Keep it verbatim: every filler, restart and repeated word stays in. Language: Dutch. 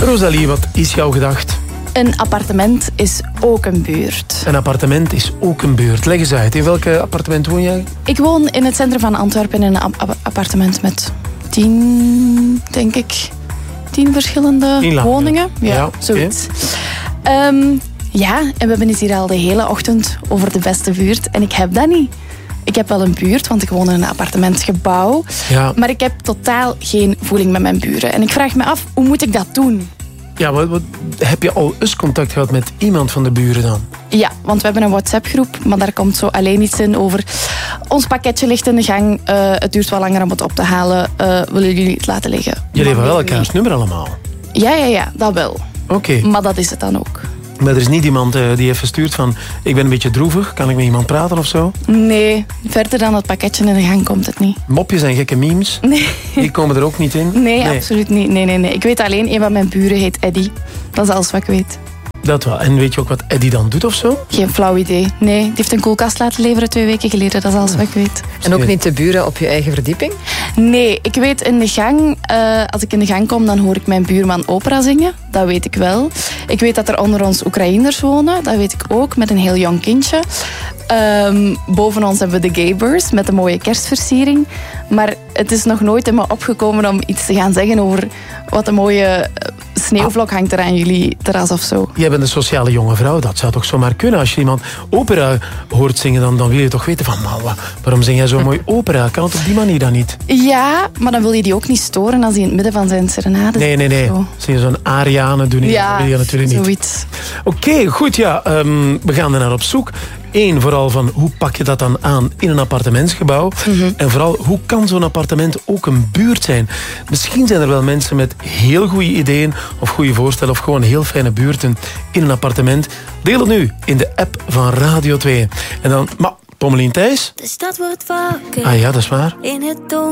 Rosalie, wat is jouw gedacht? Een appartement is ook een buurt. Een appartement is ook een buurt. Leg eens uit, in welk appartement woon jij? Ik woon in het centrum van Antwerpen in een ap- appartement met tien, denk ik, tien verschillende Tien woningen. Ja, ja zoiets. Okay. Um, ja, en we hebben het hier al de hele ochtend over de beste buurt. En ik heb dat niet. Ik heb wel een buurt, want ik woon in een appartementgebouw. Ja. Maar ik heb totaal geen voeling met mijn buren. En ik vraag me af, hoe moet ik dat doen? Ja, wat, wat, heb je al eens contact gehad met iemand van de buren dan? Ja, want we hebben een WhatsApp-groep, maar daar komt zo alleen iets in over... Ons pakketje ligt in de gang, uh, het duurt wel langer om het op te halen. Uh, willen jullie het laten liggen? Jullie hebben wel elkaars nummer allemaal? Ja, ja, ja, dat wel. Oké. Okay. Maar dat is het dan ook. Maar er is niet iemand uh, die heeft verstuurd van... Ik ben een beetje droevig, kan ik met iemand praten of zo? Nee, verder dan het pakketje in de gang komt het niet. Mopjes en gekke memes? Nee. Die komen er ook niet in? Nee, nee. absoluut niet. Nee, nee, nee. Ik weet alleen, een van mijn buren heet Eddy. Dat is alles wat ik weet. Dat wel. En weet je ook wat Eddy dan doet of zo? Geen flauw idee. Nee, die heeft een koelkast laten leveren twee weken geleden. Dat is alles wat ik weet. En ook niet de buren op je eigen verdieping? Nee, ik weet in de gang... Uh, als ik in de gang kom, dan hoor ik mijn buurman opera zingen. Dat weet ik wel. Ik weet dat er onder ons Oekraïners wonen. Dat weet ik ook, met een heel jong kindje. Um, boven ons hebben we de Gaybers met een mooie kerstversiering. Maar het is nog nooit in me opgekomen om iets te gaan zeggen over wat een mooie sneeuwvlok hangt er aan jullie terras of zo. Jij bent een sociale jonge vrouw, dat zou toch zomaar kunnen? Als je iemand opera hoort zingen, dan, dan wil je toch weten van... Man, waarom zing jij zo mooi opera? Kan het op die manier dan niet? Ja, maar dan wil je die ook niet storen als hij in het midden van zijn serenade Nee, nee, nee. Zing je zo'n ariane doen? Ja, dat wil je natuurlijk niet. Zoiets. Oké, okay, goed, ja. Um, we gaan er naar op zoek. Eén, vooral van hoe pak je dat dan aan in een appartementsgebouw? Mm-hmm. En vooral, hoe kan zo'n appartement ook een buurt zijn? Misschien zijn er wel mensen met heel goede ideeën of goede voorstellen of gewoon heel fijne buurten in een appartement. Deel het nu in de app van Radio twee. En dan, maar, Pommelien Thijs? De stad wordt wakker. Ah ja, dat is waar. In het donker.